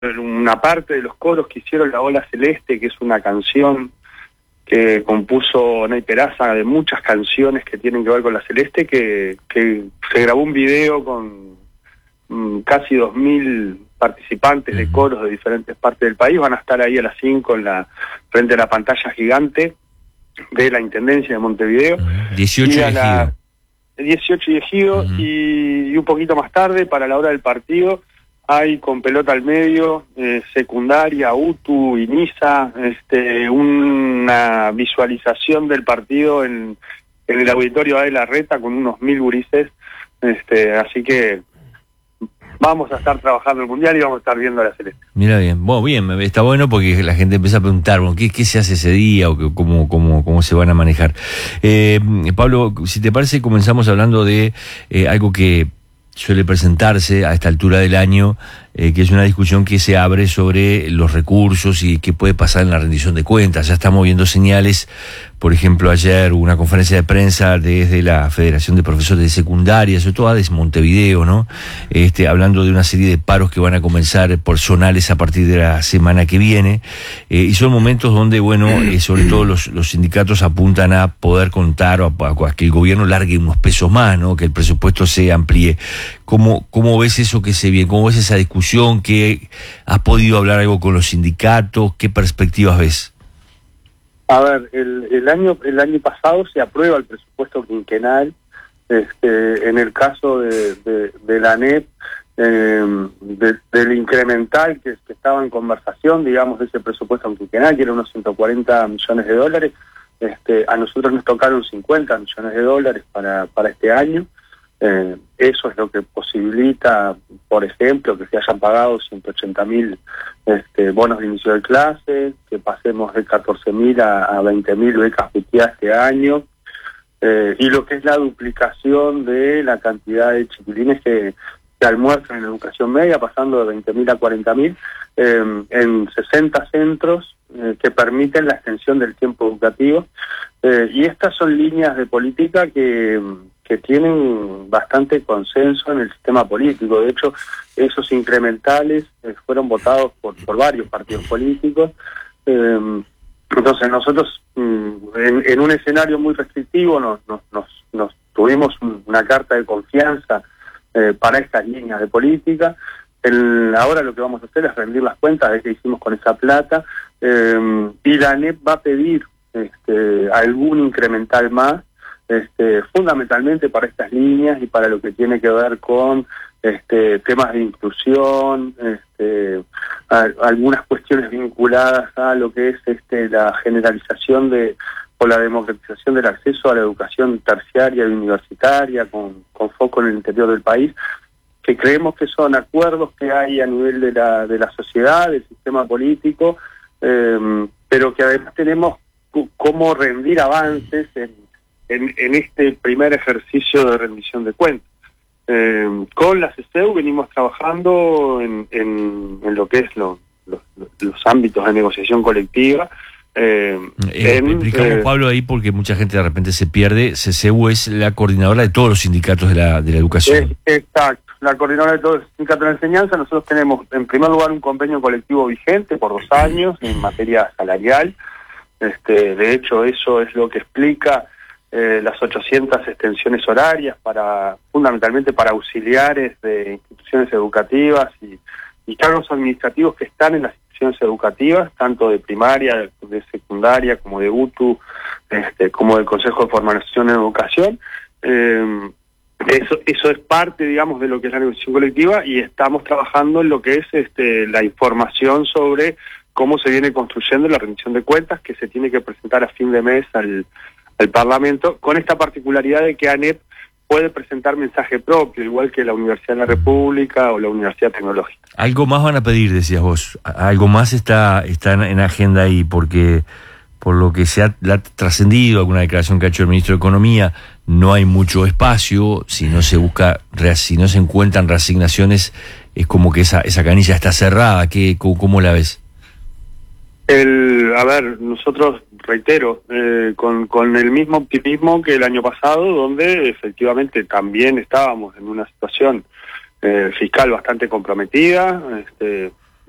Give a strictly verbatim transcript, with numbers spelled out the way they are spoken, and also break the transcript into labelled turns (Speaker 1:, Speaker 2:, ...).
Speaker 1: una parte de los coros que hicieron La Ola Celeste, que es una canción que compuso Ney Peraza, de muchas canciones que tienen que ver con la Celeste, que, que se grabó un video con mm, casi dos mil participantes de coros de diferentes partes del país. Van a estar ahí a las cinco en la, frente a la pantalla gigante de la Intendencia de Montevideo.
Speaker 2: dieciocho de Ejido.
Speaker 1: dieciocho de Ejido, uh-huh. y, y un poquito más tarde, para la hora del partido, hay con pelota al medio, eh, secundaria, U T U, INISA, este, una visualización del partido en, en el auditorio de la Reta con unos mil gurises, este, así que vamos a estar trabajando el Mundial y vamos a estar viendo a la Celeste.
Speaker 2: Mira bien, bueno, bien, está bueno porque la gente empieza a preguntar, bueno, ¿qué, qué se hace ese día o qué, cómo, cómo, cómo se van a manejar? Eh, Pablo, si te parece, comenzamos hablando de eh, algo que suele presentarse a esta altura del año, eh, que es una discusión que se abre sobre los recursos y qué puede pasar en la rendición de cuentas. Ya estamos viendo señales, por ejemplo, ayer hubo una conferencia de prensa desde la Federación de Profesores de Secundaria, sobre todo desde Montevideo, ¿no? Este, hablando de una serie de paros que van a comenzar personales a partir de la semana que viene, eh, y son momentos donde, bueno, eh, sobre todo los, los sindicatos apuntan a poder contar, o a, a que el gobierno largue unos pesos más, ¿no? Que el presupuesto se amplíe. ¿Cómo, cómo ves eso que se viene? ¿Cómo ves esa discusión? ¿Qué, has podido hablar algo con los sindicatos? ¿Qué perspectivas ves?
Speaker 1: A ver, el, el año el año pasado se aprueba el presupuesto quinquenal. Este, en el caso de, de, de la A N E P, eh, de, del incremental que, que estaba en conversación, digamos, de ese presupuesto quinquenal, que era unos ciento cuarenta millones de dólares, este, a nosotros nos tocaron cincuenta millones de dólares para, para este año. Eh, eso es lo que posibilita, por ejemplo, que se hayan pagado ciento ochenta mil este, bonos de inicio de clase, que pasemos de catorce mil a, a veinte mil becas P T A este año, eh, y lo que es la duplicación de la cantidad de chiquilines que, que almuerzan en educación media, pasando de veinte mil a cuarenta mil, eh, en sesenta centros eh, que permiten la extensión del tiempo educativo. Eh, y estas son líneas de política que... que tienen bastante consenso en el sistema político. De hecho, esos incrementales eh, fueron votados por, por varios partidos políticos. Eh, entonces nosotros, mm, en, en un escenario muy restrictivo, nos, nos, nos, nos tuvimos una carta de confianza eh, para estas líneas de política. El, ahora lo que vamos a hacer es rendir las cuentas de qué hicimos con esa plata, eh, y la A N E P va a pedir este, algún incremental más, Este, fundamentalmente para estas líneas y para lo que tiene que ver con este, temas de inclusión, este, a, algunas cuestiones vinculadas a lo que es este, la generalización de o la democratización del acceso a la educación terciaria y universitaria con, con foco en el interior del país, que creemos que son acuerdos que hay a nivel de la, de la sociedad, del sistema político, eh, pero que además tenemos cómo rendir avances en En, en este primer ejercicio de rendición de cuentas. Eh, con la C C U venimos trabajando en, en, en lo que es lo, lo, los ámbitos de negociación colectiva. Eh,
Speaker 2: eh,
Speaker 1: en,
Speaker 2: explicamos, eh, Pablo, ahí porque mucha gente de repente se pierde. C C U es la coordinadora de todos los sindicatos de la, de la educación.
Speaker 1: Es, exacto, la coordinadora de todos los sindicatos de la enseñanza. Nosotros tenemos, en primer lugar, un convenio colectivo vigente por dos años en materia salarial. Este, de hecho, eso es lo que explica Eh, las ochocientas extensiones horarias para fundamentalmente para auxiliares de instituciones educativas y, y cargos administrativos que están en las instituciones educativas, tanto de primaria, de secundaria, como de U T U, este, como del Consejo de Formación en Educación. Eh, eso, eso es parte, digamos, de lo que es la negociación colectiva, y estamos trabajando en lo que es este, la información sobre cómo se viene construyendo la rendición de cuentas, que se tiene que presentar a fin de mes al el Parlamento, con esta particularidad de que A N E P puede presentar mensaje propio, igual que la Universidad de la República o la Universidad Tecnológica.
Speaker 2: Algo más van a pedir, decías vos. Algo más está está en agenda ahí, porque por lo que se ha, ha trascendido, alguna declaración que ha hecho el ministro de Economía, no hay mucho espacio. Si no se busca, si no se encuentran reasignaciones, es como que esa esa canilla está cerrada. ¿Qué, cómo, cómo la ves?
Speaker 1: El, a ver, nosotros, reitero, eh, con, con el mismo optimismo que el año pasado, donde efectivamente también estábamos en una situación eh, fiscal bastante comprometida, este,